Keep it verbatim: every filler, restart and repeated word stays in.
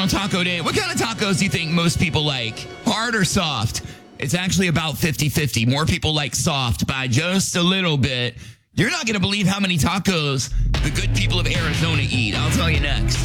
On Taco Day, what kind of tacos do you think most people like? Hard or soft? It's actually about fifty-fifty. More people like soft by just a little bit. You're not going to believe how many tacos the good people of Arizona eat. I'll tell you next.